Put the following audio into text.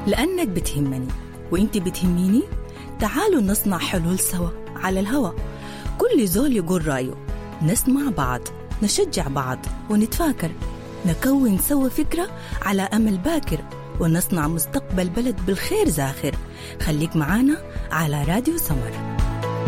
لأنك بتهمني وإنت بتهميني. تعالوا نصنع حلول سوا على الهوا، كل زول يقول رأيه، نسمع بعض، نشجع بعض ونتفاكر، نكون سوا فكرة على أمل باكر، ونصنع مستقبل بلد بالخير زاخر. خليك معانا على راديو سمر.